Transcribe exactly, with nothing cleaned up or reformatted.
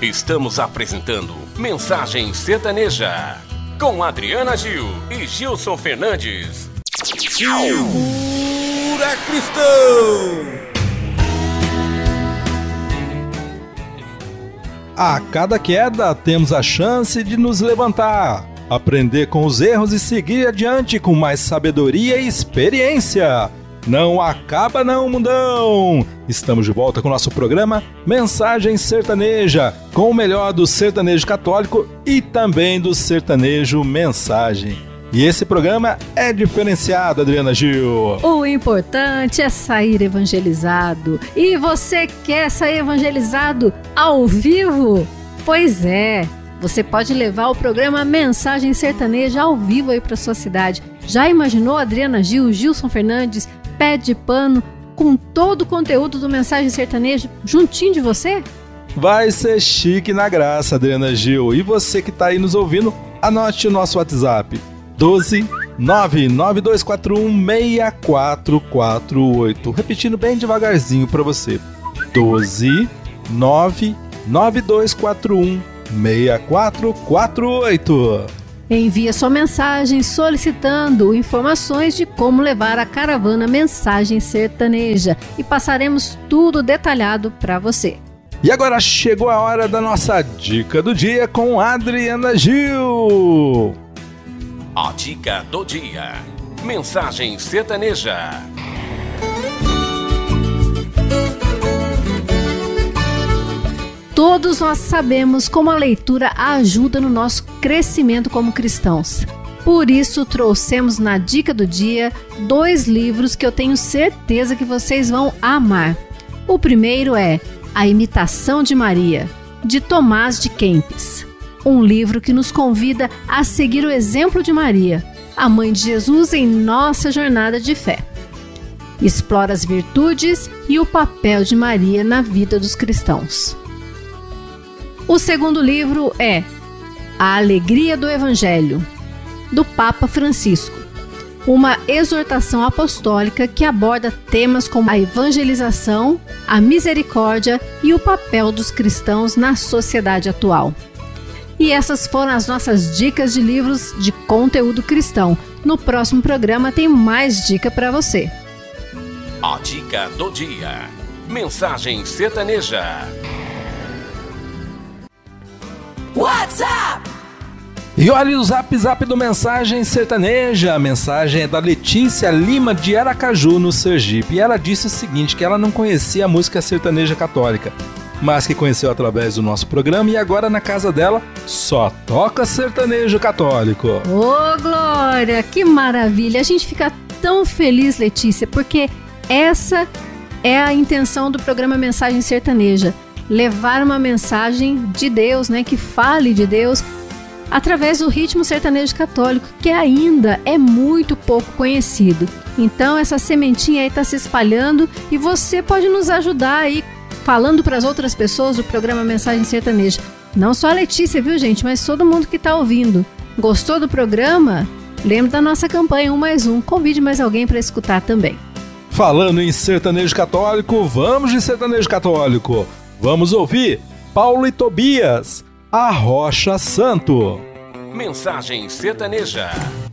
Estamos apresentando Mensagem Sertaneja com Adriana Gil e Gilson Fernandes. Segura, cristão! A cada queda temos a chance de nos levantar, aprender com os erros e seguir adiante com mais sabedoria e experiência. Não acaba não, mundão! Estamos de volta com o nosso programa Mensagem Sertaneja, com o melhor do sertanejo católico e também do sertanejo mensagem. E esse programa é diferenciado, Adriana Gil. O importante é sair evangelizado. E você quer sair evangelizado ao vivo? Pois é, você pode levar o programa Mensagem Sertaneja ao vivo aí para sua cidade. Já imaginou Adriana Gil, Gilson Fernandes, pé de pano, com todo o conteúdo do Mensagem Sertaneja juntinho de você? Vai ser chique na graça, Adriana Gil. E você que está aí nos ouvindo, anote o nosso WhatsApp: doze nove nove dois quatro um seis quatro quatro oito. Repetindo bem devagarzinho para você: doze nove nove dois quatro um seis quatro quatro oito. Envie sua mensagem solicitando informações de como levar a caravana Mensagem Sertaneja e passaremos tudo detalhado para você. E agora chegou a hora da nossa dica do dia com Adriana Gil. A dica do dia. Mensagem Sertaneja. Todos nós sabemos como a leitura ajuda no nosso crescimento como cristãos. Por isso, trouxemos na dica do dia dois livros que eu tenho certeza que vocês vão amar. O primeiro é A Imitação de Maria, de Tomás de Kempis. Um livro que nos convida a seguir o exemplo de Maria, a mãe de Jesus, em nossa jornada de fé. Explora as virtudes e o papel de Maria na vida dos cristãos. O segundo livro é A Alegria do Evangelho, do Papa Francisco. Uma exortação apostólica que aborda temas como a evangelização, a misericórdia e o papel dos cristãos na sociedade atual. E essas foram as nossas dicas de livros de conteúdo cristão. No próximo programa tem mais dica para você. A dica do dia. Mensagem Sertaneja. WhatsApp! E olha o zap zap do Mensagem Sertaneja. A mensagem é da Letícia Lima de Aracaju, no Sergipe. E ela disse o seguinte, que ela não conhecia a música sertaneja católica, mas que conheceu através do nosso programa e agora na casa dela só toca sertanejo católico. Ô, Glória, que maravilha! A gente fica tão feliz, Letícia, porque essa é a intenção do programa Mensagem Sertaneja. Levar uma mensagem de Deus, né, que fale de Deus através do ritmo sertanejo católico, que ainda é muito pouco conhecido. Então essa sementinha aí está se espalhando e você pode nos ajudar aí falando para as outras pessoas do programa Mensagem Sertaneja. Não só a Letícia, viu, gente, mas todo mundo que está ouvindo. Gostou do programa? Lembre da nossa campanha um mais um. Convide mais alguém para escutar também. Falando em sertanejo católico, vamos de sertanejo católico. Vamos ouvir Paulo e Tobias, A Rocha Santo. Mensagem Sertaneja.